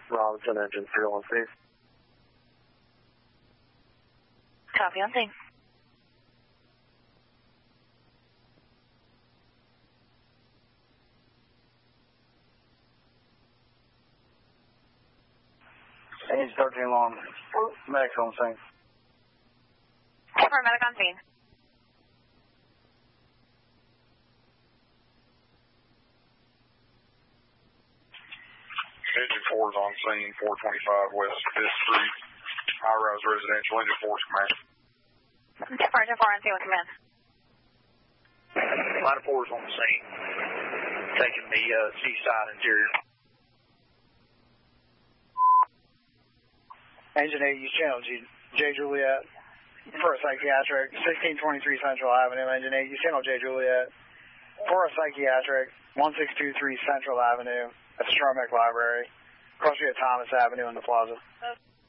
Robinson, engine 316. Copy on scene. Engine 13 long. Medic on scene. For medic on scene. Engine 4 is on scene, 425 West 5th Street, high-rise residential, engine 4's command. Engine 4 on scene with command. Line 4 is on the scene, taking the seaside interior. Engine 8, use channel J. Juliet for a psychiatric, 1623 Central Avenue. Engine 8, use channel J. Juliet for a psychiatric, 1623 Central Avenue at the Stromek Library, across from Thomas Avenue in the plaza.